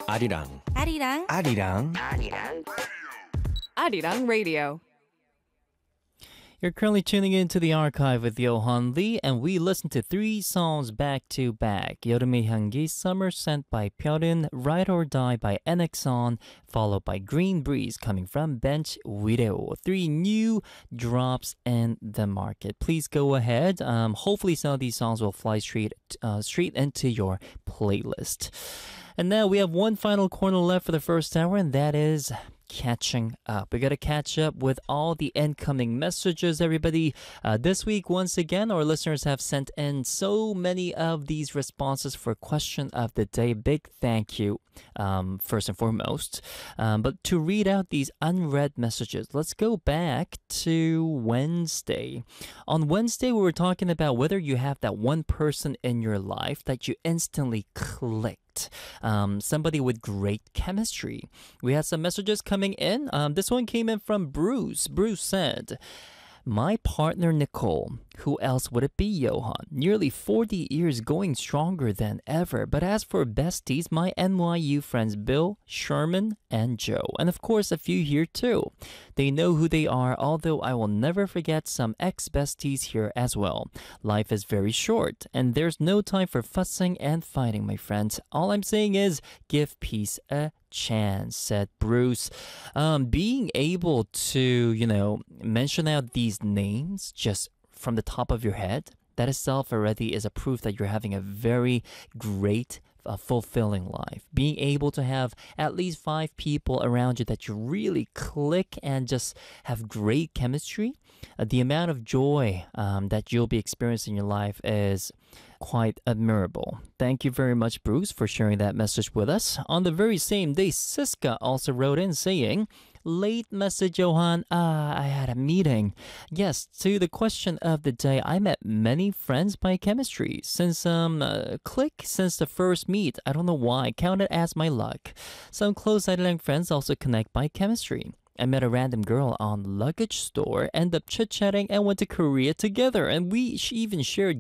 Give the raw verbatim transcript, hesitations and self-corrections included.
아리랑 아리랑 아리랑 Arirang Radio. You're currently tuning into the archive with Johan Lee, and we listened to three songs back to back. 여름의 향기, Summer Scent by Pyeorin, Ride or Die by N X On, followed by Green Breeze coming from Bench Video. Three new drops in the market. Please go ahead. Um, hopefully some of these songs will fly straight, uh, straight into your playlist. And now we have one final corner left for the first hour, and that is catching up. We got to catch up with all the incoming messages, everybody. Uh, this week, once again, our listeners have sent in so many of these responses for question of the day. Big thank you, um, first and foremost. Um, but to read out these unread messages, let's go back to Wednesday. On Wednesday, we were talking about whether you have that one person in your life that you instantly click. Um, somebody with great chemistry. We had some messages coming in. Um, this one came in from Bruce. Bruce said, my partner Nicole, who else would it be, Johan? Nearly forty years going stronger than ever. But as for besties, my N Y U friends Bill, Sherman, and Joe. And of course a few here too. They know who they are, although I will never forget some ex-besties here as well. Life is very short, and there's no time for fussing and fighting, my friends. All I'm saying is, give peace a chance, said Bruce. Um, being able to, you know, mention out these names just from the top of your head, that itself already is a proof that you're having a very great, uh, fulfilling life. Being able to have at least five people around you that you really click and just have great chemistry, uh, the amount of joy um, that you'll be experiencing in your life is quite admirable. Thank you very much, Bruce, for sharing that message with us. On the very same day, Siska also wrote in saying, late message, Johan. Ah, I had a meeting. Yes, to the question of the day, I met many friends by chemistry. Since, um, uh, click, since the first meet. I don't know why. Count it as my luck. Some close Arirang friends also connect by chemistry. I met a random girl on luggage store, ended up chit-chatting and went to Korea together. And we even shared